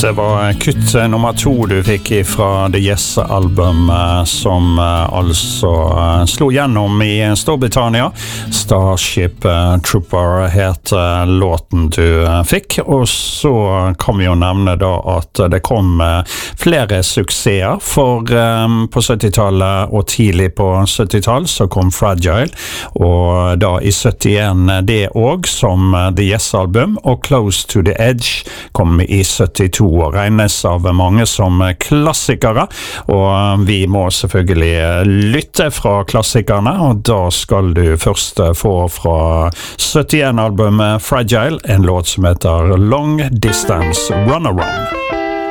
Det var kutt nummer 2 du fikk fra The Yes-album som altså slo gjennom i Storbritannia. Starship Trooper het låten du fikk, og så kan vi jo nevne da at det kom flere suksesser, for på 70-tallet og tidlig på 70-tall så kom Fragile, og da i 71 det også som The Yes-album, og Close to the Edge kom i 72 og regnes av mange som klassikere, og vi må selvfølgelig lytte fra klassikerne, og da skal du først få fra 71-albumet Fragile en låt som heter Long Distance Runaround.